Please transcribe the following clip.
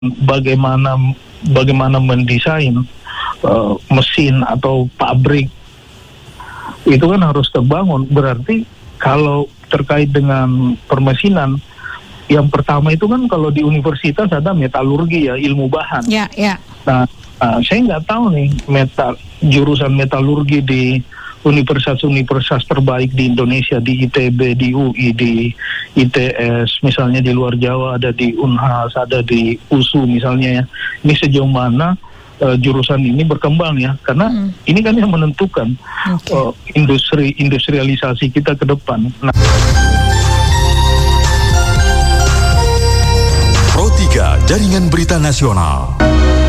bagaimana mendesain mesin atau pabrik itu kan harus terbangun. Berarti kalau terkait dengan permesinan, yang pertama itu kan kalau di universitas ada metalurgi ya, ilmu bahan. Ya. Nah, saya nggak tahu nih jurusan metalurgi di universitas terbaik di Indonesia, di ITB, di UI, di ITS, misalnya di luar Jawa ada di Unhas, ada di USU misalnya ya. Ini sejauh mana jurusan ini berkembang ya, karena ini kan yang menentukan industrialisasi kita ke depan. Nah. Pro 3 Jaringan Berita Nasional.